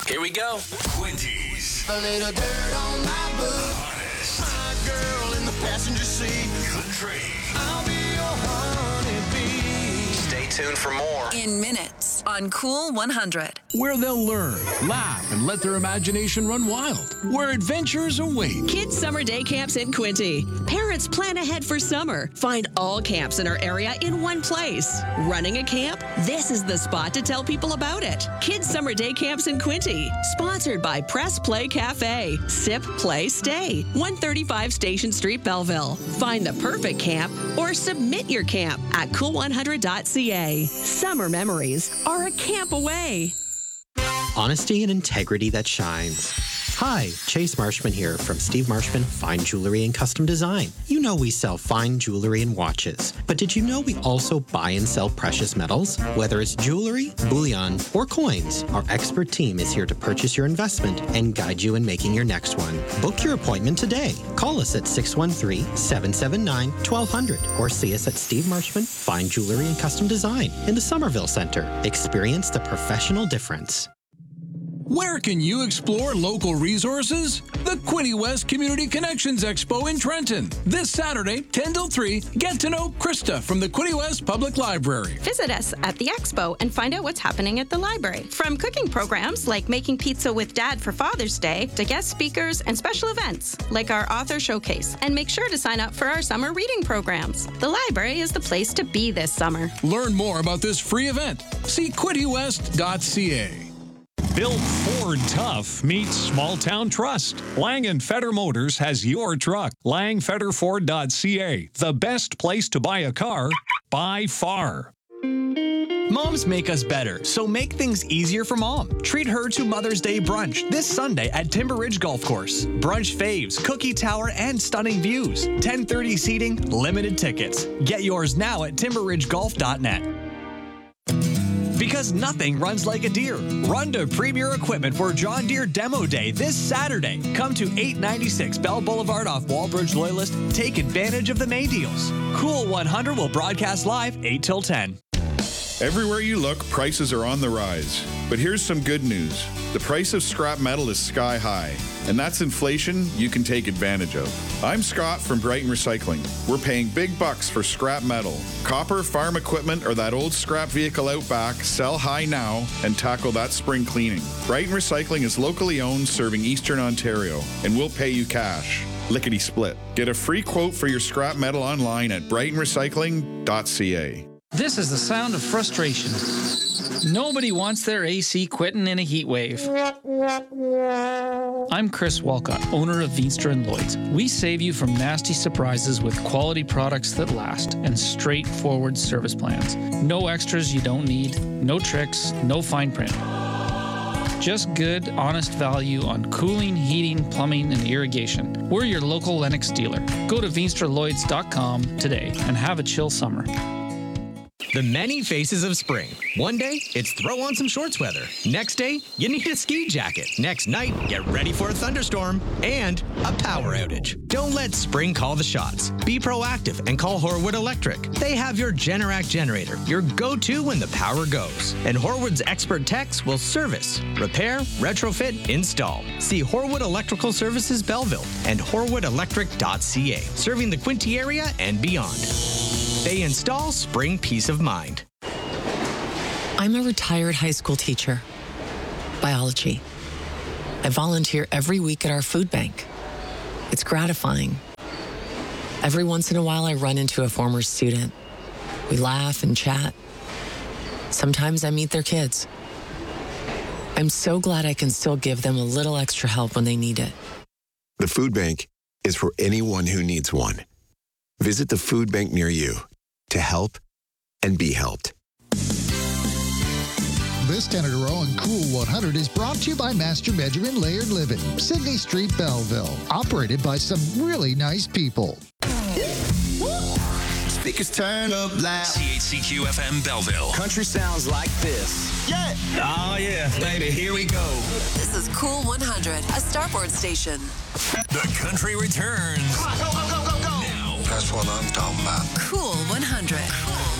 Here we go. Quinty's A little dirt on my boot. Honest My girl in the passenger seat. Country. I'll be your honeybee. Stay tuned for more. In minutes on Cool 100. Where they'll learn, laugh, and let their imagination run wild. Where adventures await. Kids Summer Day Camps in Quinty. Parents plan ahead for summer. Find all camps in our area in one place. Running a camp? This is the spot to tell people about it. Kids Summer Day Camps in Quinty. Sponsored by Press Play Cafe. Sip, play, stay. 135 Station Street, Belleville. Find the perfect camp or submit your camp at cool100.ca. Summer memories are a camp away. Honesty and integrity that shines. Hi, Chase Marshman here from Steve Marshman Fine Jewelry and Custom Design. You know we sell fine jewelry and watches, but did you know we also buy and sell precious metals? Whether it's jewelry, bullion, or coins, our expert team is here to purchase your investment and guide you in making your next one. Book your appointment today. Call us at 613-779-1200 or see us at Steve Marshman Fine Jewelry and Custom Design in the Somerville Center. Experience the professional difference. Where can you explore local resources? The Quinte West Community Connections Expo in Trenton. This Saturday, 10 till 3, get to know Krista from the Quinte West Public Library. Visit us at the Expo and find out what's happening at the library. From cooking programs like Making Pizza with Dad for Father's Day to guest speakers and special events like our author showcase. And make sure to sign up for our summer reading programs. The library is the place to be this summer. Learn more about this free event. See quintywest.ca. Built Ford Tough meets Small Town Trust. Lang & Fetter Motors has your truck. langfetterford.ca, the best place to buy a car by far. Moms make us better, so make things easier for Mom. Treat her to Mother's Day brunch this Sunday at Timber Ridge Golf Course. Brunch faves, cookie tower, and stunning views. 10:30 seating, limited tickets. Get yours now at timberridgegolf.net. Because nothing runs like a Deere. Run to Premier Equipment for John Deere Demo Day this Saturday. Come to 896 Bell Boulevard off Wallbridge Loyalist. Take advantage of the May deals. Cool 100 will broadcast live 8 till 10. Everywhere you look, prices are on the rise. But here's some good news. The price of scrap metal is sky high, and that's inflation you can take advantage of. I'm Scott from Brighton Recycling. We're paying big bucks for scrap metal. Copper, farm equipment, or that old scrap vehicle out back, sell high now and tackle that spring cleaning. Brighton Recycling is locally owned, serving Eastern Ontario, and we'll pay you cash. Lickety split. Get a free quote for your scrap metal online at brightonrecycling.ca. This is the sound of frustration. Nobody wants their AC quitting in a heat wave. I'm Chris Walcott, owner of Veenstra & Lloyd's. We save you from nasty surprises with quality products that last and straightforward service plans. No extras you don't need, no tricks, no fine print. Just good, honest value on cooling, heating, plumbing, and irrigation. We're your local Lennox dealer. Go to VeenstraLloyds.com today and have a chill summer. The many faces of spring. One day, it's throw on some shorts weather. Next day, you need a ski jacket. Next night, get ready for a thunderstorm and a power outage. Don't let spring call the shots. Be proactive and call Horwood Electric. They have your Generac generator, your go-to when the power goes. And Horwood's expert techs will service, repair, retrofit, install. See Horwood Electrical Services Belleville and horwoodelectric.ca, serving the Quinte area and beyond. They install spring peace of mind. I'm a retired high school teacher. Biology. I volunteer every week at our food bank. It's gratifying. Every once in a while, I run into a former student. We laugh and chat. Sometimes I meet their kids. I'm so glad I can still give them a little extra help when they need it. The food bank is for anyone who needs one. Visit the food bank near you to help and be helped. This 10 in a row on Cool 100 is brought to you by Master Benjamin Layered Living, Sydney Street, Belleville. Operated by some really nice people. Speakers turn up loud. CHCQ FM Belleville. Country sounds like this. Yeah. Oh, yeah, baby, here we go. This is Cool 100, a Starboard station. The country returns. Come on, go, go, go, go, go. Now. That's what I'm talking about. Cool 100. Cool